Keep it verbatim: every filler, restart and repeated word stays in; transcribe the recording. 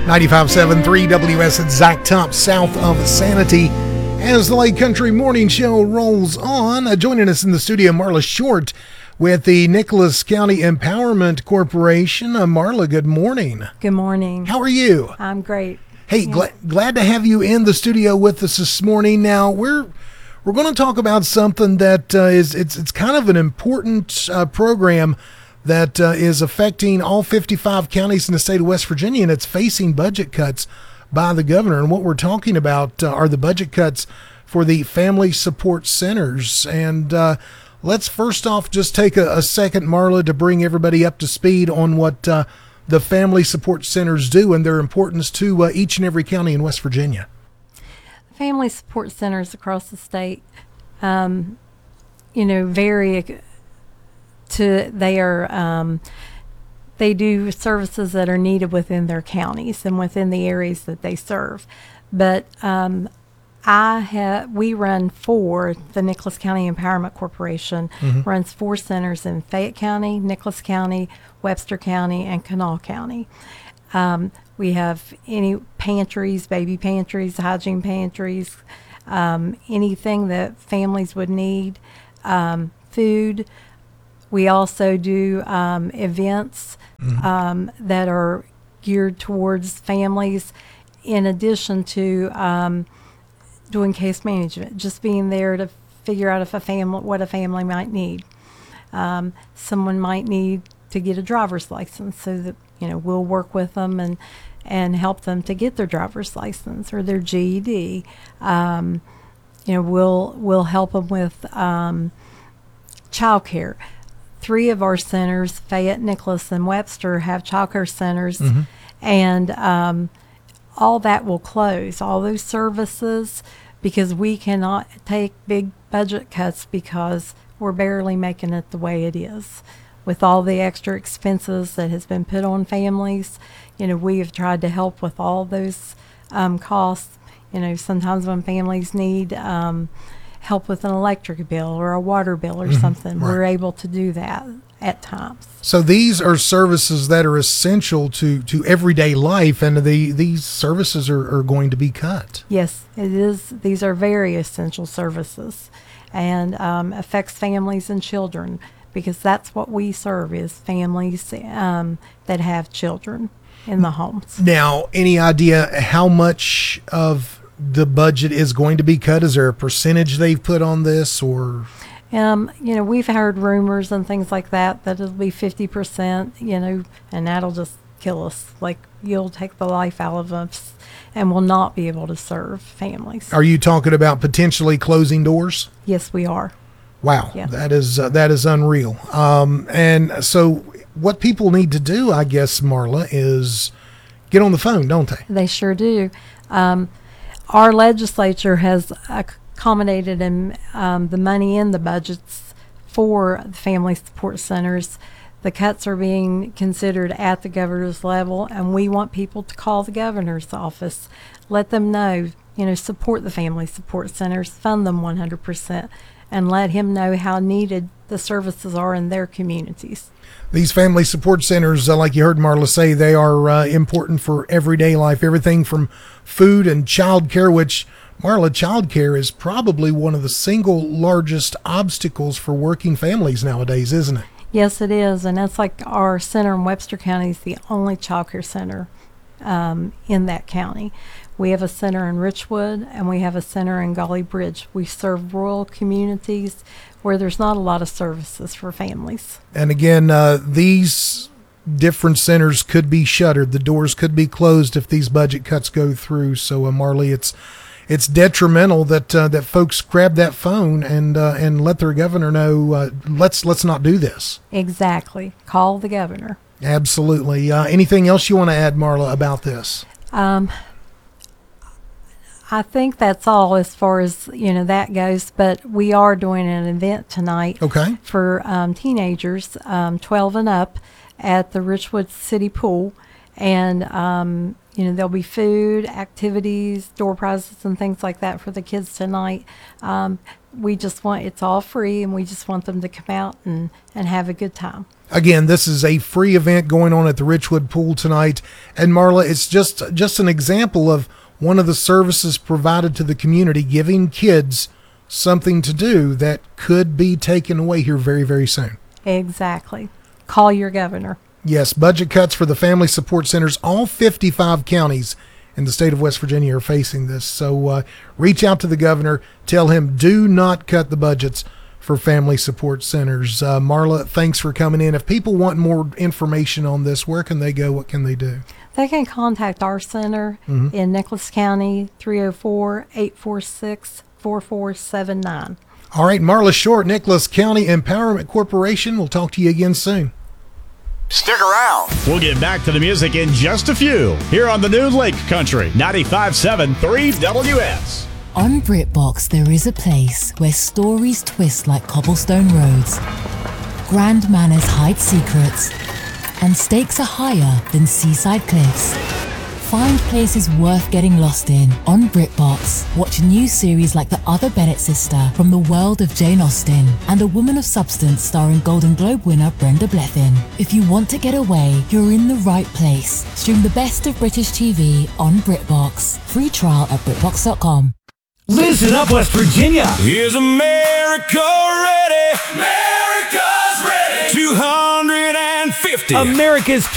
ninety-five point seven point three W S at Zach Top, south of Sanity. As the Lake Country Morning Show rolls on, uh, joining us in the studio, Marla Short with the Nicholas County Empowerment Corporation. Uh, Marla, good morning. Good morning. How are you? I'm great. Hey, Yeah. gla- glad to have you in the studio with us this morning. Now, we're we're going to talk about something that uh, is it's it's kind of an important uh, program that uh, is affecting all fifty-five counties in the state of West Virginia, and it's facing budget cuts by the governor. And what we're talking about uh, are the budget cuts for the family support centers. And uh, let's first off just take a, a second, Marla, to bring everybody up to speed on what uh, the family support centers do and their importance to uh, each and every county in West Virginia. Family support centers across the state, um, you know, vary to, they are, um, they do services that are needed within their counties and within the areas that they serve. But um, I have, we run four, the Nicholas County Empowerment Corporation Mhm. runs four centers in Fayette County, Nicholas County, Webster County, and Kanawha County. Um, we have any pantries, baby pantries, hygiene pantries, um, anything that families would need, um, food. We also do um, events Mhm. um, that are geared towards families, in addition to um, doing case management, just being there to figure out if a family, what a family might need. Um, someone might need to get a driver's license, so that, you know, we'll work with them and and help them to get their driver's license or their G E D. Um, you know, we'll we'll help them with um, child care. Three of our centers, Fayette, Nicholas, and Webster, have child care centers, Mhm. and um, all that will close, all those services, because we cannot take big budget cuts because we're barely making it the way it is. With all the extra expenses that has been put on families, you know, we have tried to help with all those um, costs. You know, sometimes when families need um, help with an electric bill or a water bill or Mhm, something, right. we're able to do that at times. So these are services that are essential to, to everyday life, and the these services are, are going to be cut. Yes, it is. These are very essential services, and um, affects families and children, because that's what we serve, is families um, that have children in the homes. Now, any idea how much of the budget is going to be cut? Is there a percentage they've put on this, or? Um, you know, we've heard rumors and things like that that it'll be fifty percent, you know, and that'll just kill us. Like, you'll take the life out of us and will not be able to serve families. Are you talking about potentially closing doors? Yes, we are. Wow, Yeah. that is uh, that is unreal. Um, and so, what people need to do, I guess, Marla, is get on the phone, don't they? They sure do. Um, our legislature has accommodated in, um, the money in the budgets for the family support centers. The cuts are being considered at the governor's level, and we want people to call the governor's office, let them know, you know, support the family support centers, fund them one hundred percent, and let him know how needed the services are in their communities. These family support centers, uh, like you heard Marla say, they are uh, important for everyday life, everything from food and child care, which, Marla, child care is probably one of the single largest obstacles for working families nowadays, isn't it? Yes, it is, and that's like our center in Webster County is the only child care center um, in that county. We have a center in Richwood, and we have a center in Golly Bridge. We serve rural communities where there's not a lot of services for families. And again, uh, these different centers could be shuttered. The doors could be closed if these budget cuts go through. So, uh, Marley, it's it's detrimental that uh, that folks grab that phone and uh, and let their governor know, uh, let's let's not do this. Exactly. Call the governor. Absolutely. Uh, anything else you want to add, Marla, about this? Um, I think that's all as far as, you know, that goes, but we are doing an event tonight Okay. for um, teenagers, um, twelve and up, at the Richwood City Pool, And, um, you know, there'll be food, activities, door prizes, and things like that for the kids tonight. Um, we just want, it's all free, and we just want them to come out and, and have a good time. Again, this is a free event going on at the Richwood Pool tonight. And Marla, it's just just an example of one of the services provided to the community, giving kids something to do that could be taken away here very, very soon. Exactly. Call your governor. Yes, budget cuts for the family support centers. All fifty-five counties in the state of West Virginia are facing this. So uh, reach out to the governor. Tell him, do not cut the budgets for family support centers. Uh, Marla, thanks for coming in. If people want more information on this, where can they go? What can they do? They can contact our center mm-hmm. in Nicholas County, three oh four, eight four six, four four seven nine. All right, Marla Short, Nicholas County Empowerment Corporation. We'll talk to you again soon. Stick around. We'll get back to the music in just a few here on the new Lake Country ninety-five point seven three W S. On BritBox, there is a place where stories twist like cobblestone roads, grand manners hide secrets, and stakes are higher than seaside cliffs. Find places worth getting lost in on BritBox. Watch a new series like The Other Bennett Sister from the world of Jane Austen and A Woman of Substance starring Golden Globe winner Brenda Blethyn. If you want to get away, you're in the right place. Stream the best of British T V on BritBox. Free trial at BritBox dot com. Listen up, West Virginia. Is America ready? America's ready. two hundred fifty. America's